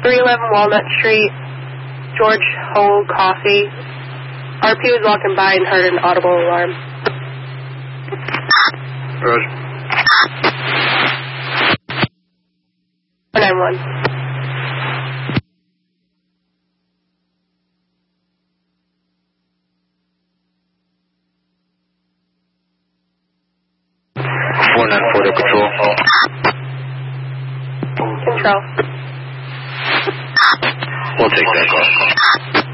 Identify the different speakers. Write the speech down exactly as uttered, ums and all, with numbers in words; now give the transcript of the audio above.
Speaker 1: three eleven Walnut Street, George Hole Coffee. R P was walking by and heard an audible alarm.
Speaker 2: Roger.
Speaker 1: four nine one.
Speaker 2: four nine four to control.
Speaker 1: Control.
Speaker 2: We'll take that call.